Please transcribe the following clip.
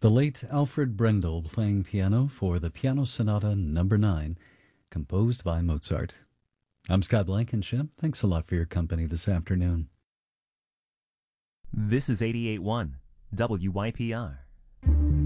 The late Alfred Brendel playing piano for the Piano Sonata Number 9, composed by Mozart. I'm Scott Blankenship. Thanks a lot for your company this afternoon. This is 88.1 WYPR.